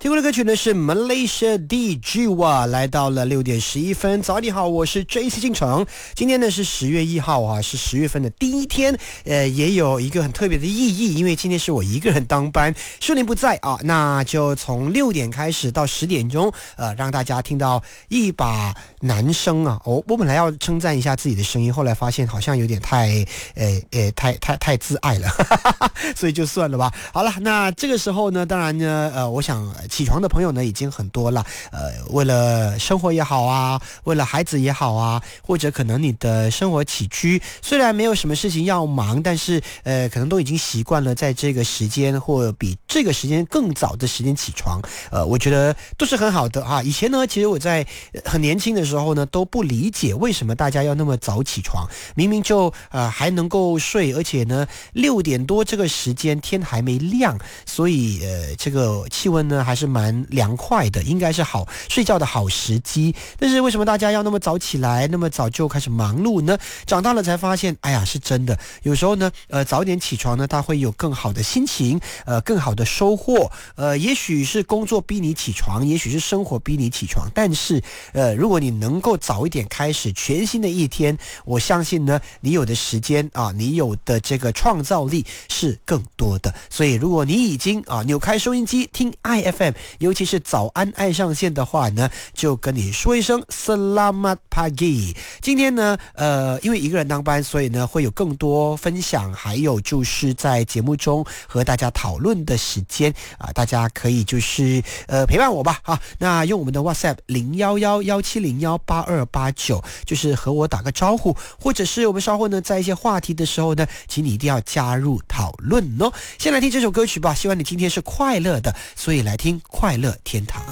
听过的歌曲呢是 Malaysia Jiwa， 来到了6点11分。早上你好，我是 JC 进城。今天呢是10月1号啊，是10月份的第一天，也有一个很特别的意义，因为今天是我一个人当班，秀玲不在啊，那就从6点开始到10点钟，让大家听到一把男声啊。我本来要称赞一下自己的声音，后来发现好像有点太自爱了，所以就算了吧。好了，那这个时候呢，当然呢，我想起床的朋友呢已经很多了，为了生活也好啊，为了孩子也好啊，或者可能你的生活起居虽然没有什么事情要忙，但是可能都已经习惯了在这个时间或比这个时间更早的时间起床，我觉得都是很好的啊。以前呢，其实我在很年轻的时候呢都不理解为什么大家要那么早起床，明明就还能够睡，而且呢6点多这个时间天还没亮，所以这个气温呢还是蛮凉快的，应该是好睡觉的好时机。但是为什么大家要那么早起来，那么早就开始忙碌呢？长大了才发现，哎呀，是真的。有时候呢，早点起床呢，他会有更好的心情，更好的收获。也许是工作逼你起床，也许是生活逼你起床，但是如果你能够早一点开始全新的一天，我相信呢，你有的时间啊，你有的这个创造力是更多的。所以如果你已经扭开收音机听 IFM， 尤其是早安爱上线的话呢，就跟你说一声 Selamat Pagi。 今天呢因为一个人当班，所以呢会有更多分享，还有就是在节目中和大家讨论的时间大家可以就是陪伴我吧那用我们的 WhatsApp 01117018289就是和我打个招呼，或者是我们稍后呢在一些话题的时候呢，请你一定要加入讨论哦。先来听这首歌曲吧，希望你今天是快乐的，所以来听快乐天堂。